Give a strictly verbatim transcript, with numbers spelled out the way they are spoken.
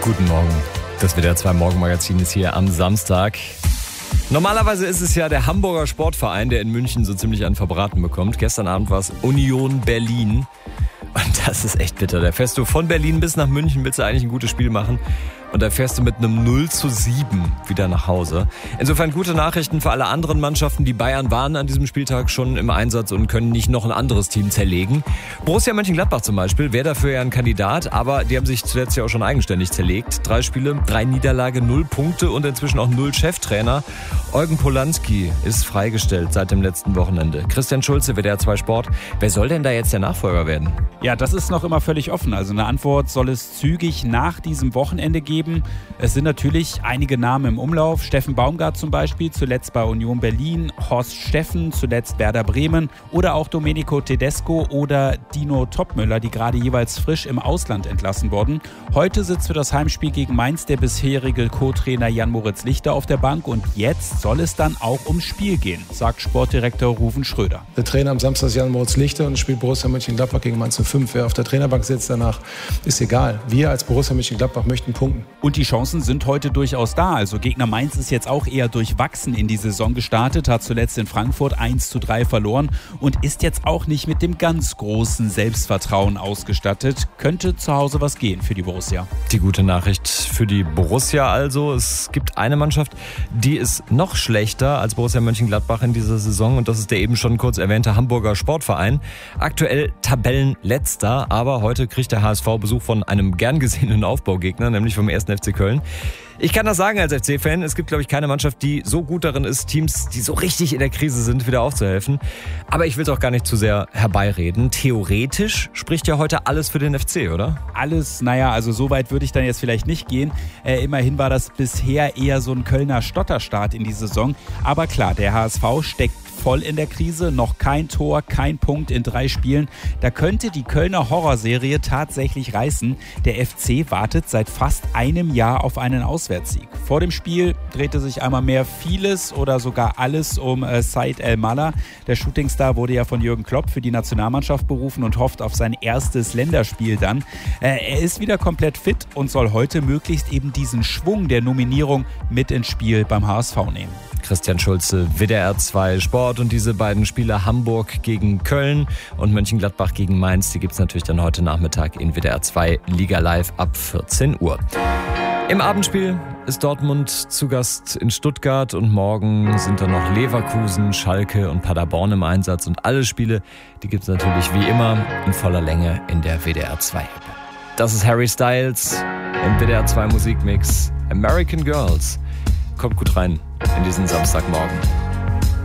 Guten Morgen. Das W D R zwei Morgenmagazin ist hier am Samstag. Normalerweise ist es ja der Hamburger Sportverein, der in München so ziemlich einen verbraten bekommt. Gestern Abend war es Union Berlin. Und das ist echt bitter. Da fährst du von Berlin bis nach München, willst du eigentlich ein gutes Spiel machen. Und da fährst du mit einem null zu sieben wieder nach Hause. Insofern gute Nachrichten für alle anderen Mannschaften. Die Bayern waren an diesem Spieltag schon im Einsatz und können nicht noch ein anderes Team zerlegen. Borussia Mönchengladbach zum Beispiel wäre dafür ja ein Kandidat, aber die haben sich zuletzt ja auch schon eigenständig zerlegt. Drei Spiele, drei Niederlage, null Punkte und inzwischen auch null Cheftrainer. Eugen Polanski ist freigestellt seit dem letzten Wochenende. Christian Schulze, W D R zwei Sport. Wer soll denn da jetzt der Nachfolger werden? Ja, das ist noch immer völlig offen. Also eine Antwort soll es zügig nach diesem Wochenende geben. Es sind natürlich einige Namen im Umlauf. Steffen Baumgart zum Beispiel, zuletzt bei Union Berlin. Horst Steffen, zuletzt Werder Bremen. Oder auch Domenico Tedesco oder Dino Topmöller, die gerade jeweils frisch im Ausland entlassen wurden. Heute sitzt für das Heimspiel gegen Mainz der bisherige Co-Trainer Jan-Moritz Lichter auf der Bank. Und jetzt soll es dann auch ums Spiel gehen, sagt Sportdirektor Ruven Schröder. Der Trainer am Samstag ist Jan-Moritz Lichter und spielt Borussia Mönchengladbach gegen Mainz null fünf. Wer auf der Trainerbank sitzt danach, ist egal. Wir als Borussia Mönchengladbach möchten punkten. Und die Chancen sind heute durchaus da. Also Gegner Mainz ist jetzt auch eher durchwachsen in die Saison gestartet, hat zuletzt in Frankfurt eins zu drei verloren und ist jetzt auch nicht mit dem ganz großen Selbstvertrauen ausgestattet. Könnte zu Hause was gehen für die Borussia. Die gute Nachricht für die Borussia also. Es gibt eine Mannschaft, die ist noch schlechter als Borussia Mönchengladbach in dieser Saison und das ist der eben schon kurz erwähnte Hamburger Sportverein. Aktuell Tabellenletzter, aber heute kriegt der H S V Besuch von einem gern gesehenen Aufbaugegner, nämlich vom ersten F C Köln. Ich kann das sagen als F C-Fan, es gibt, glaube ich, keine Mannschaft, die so gut darin ist, Teams, die so richtig in der Krise sind, wieder aufzuhelfen. Aber ich will es auch gar nicht zu sehr herbeireden. Theoretisch spricht ja heute alles für den F C, oder? Alles, naja, also so weit würde ich dann jetzt vielleicht nicht gehen. Äh, immerhin war das bisher eher so ein Kölner Stotterstart in die Saison. Aber klar, der H S V steckt voll in der Krise, noch kein Tor, kein Punkt in drei Spielen. Da könnte die Kölner Horrorserie tatsächlich reißen. Der F C wartet seit fast einem Jahr auf einen Auswärtssieg. Vor dem Spiel drehte sich einmal mehr vieles oder sogar alles um äh, Said El-Mallah. Der Shootingstar wurde ja von Jürgen Klopp für die Nationalmannschaft berufen und hofft auf sein erstes Länderspiel dann. Äh, er ist wieder komplett fit und soll heute möglichst eben diesen Schwung der Nominierung mit ins Spiel beim H S V nehmen. Christian Schulze, W D R zwei Sport und diese beiden Spiele Hamburg gegen Köln und Mönchengladbach gegen Mainz, die gibt es natürlich dann heute Nachmittag in W D R zwei Liga Live ab vierzehn Uhr. Im Abendspiel ist Dortmund zu Gast in Stuttgart und morgen sind dann noch Leverkusen, Schalke und Paderborn im Einsatz und alle Spiele, die gibt es natürlich wie immer in voller Länge in der W D R zwei App. Das ist Harry Styles im W D R zwei Musikmix American Girls. Kommt gut rein in diesen Samstagmorgen.